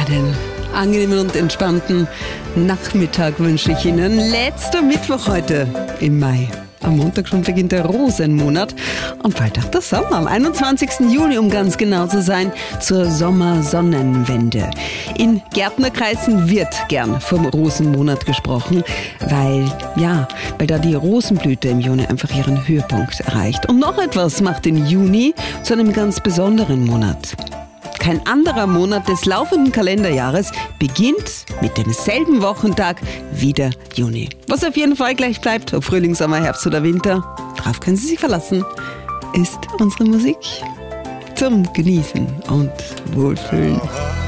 Einen angenehmen und entspannten Nachmittag wünsche ich Ihnen. Letzter Mittwoch heute im Mai. Am Montag schon beginnt der Rosenmonat und bald auch der Sommer. Am 21. Juni, um ganz genau zu sein, zur Sommersonnenwende. In Gärtnerkreisen wird gern vom Rosenmonat gesprochen, weil da die Rosenblüte im Juni einfach ihren Höhepunkt erreicht. Und noch etwas macht den Juni zu einem ganz besonderen Monat. Kein anderer Monat des laufenden Kalenderjahres beginnt mit demselben Wochentag wie der Juni. Was auf jeden Fall gleich bleibt, ob Frühling, Sommer, Herbst oder Winter, darauf können Sie sich verlassen, ist unsere Musik zum Genießen und Wohlfühlen.